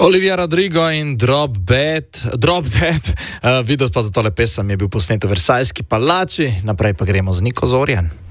Olivia Rodrigo in Drop Dead. Video pa za tole pesem je bil posnet v Versajski palači, naprej pa gremo z Niko Zorjan.